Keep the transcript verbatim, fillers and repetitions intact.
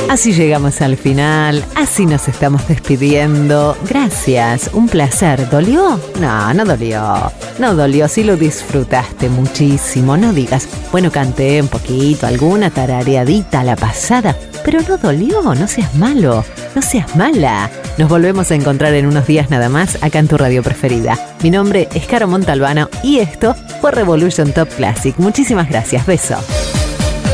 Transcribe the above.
Así llegamos al final, así nos estamos despidiendo. Gracias, un placer. ¿Dolió? No, no dolió. No dolió, sí lo disfrutaste muchísimo. No digas, bueno, canté un poquito, alguna tarareadita a la pasada, pero no dolió, no seas malo, no seas mala. Nos volvemos a encontrar en unos días nada más acá en tu radio preferida. Mi nombre es Caro Montalbano y esto fue Revolution Top Classic. Muchísimas gracias, beso.